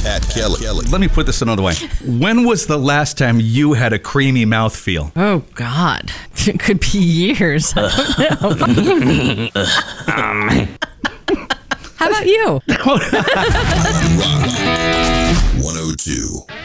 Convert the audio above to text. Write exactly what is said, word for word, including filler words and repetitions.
Pat Kelly. Kelly. Let me put this another way. When was the last time you had a creamy mouthfeel? Oh, God. It could be years. I don't know. um. How about you? one oh two.